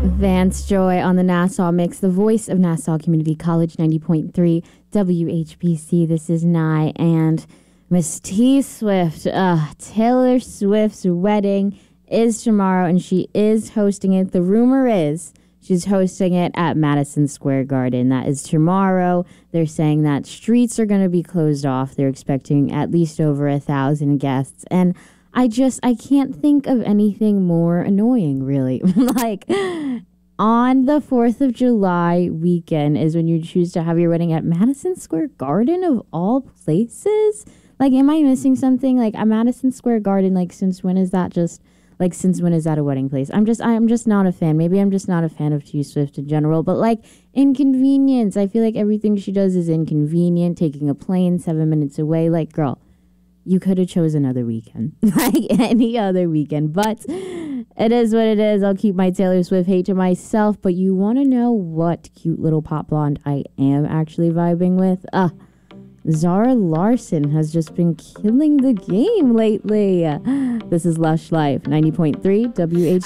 Vance Joy on the Nassau Mix, the voice of Nassau Community College, 90.3 WHBC. This is Nye and Miss T Swift. Taylor Swift's wedding is tomorrow, and she is hosting it. The rumor is she's hosting it at Madison Square Garden. That is tomorrow. They're saying that streets are going to be closed off. They're expecting at least over 1,000 guests, and I can't think of anything more annoying, really. Like, on the 4th of July weekend is when you choose to have your wedding at Madison Square Garden, of all places. Like, am I missing something? Like, at Madison Square Garden, like, since when is that a wedding place? I'm just not a fan. Maybe I'm just not a fan of T Swift in general, but, like, inconvenience. I feel like everything she does is inconvenient. Taking a plane 7 minutes away. Like, girl, you could have chosen another weekend, like any other weekend, but it is what it is. I'll keep my Taylor Swift hate to myself, but you want to know what cute little pop blonde I am actually vibing with? Zara Larsson has just been killing the game lately. This is Lush Life, 90.3 WH.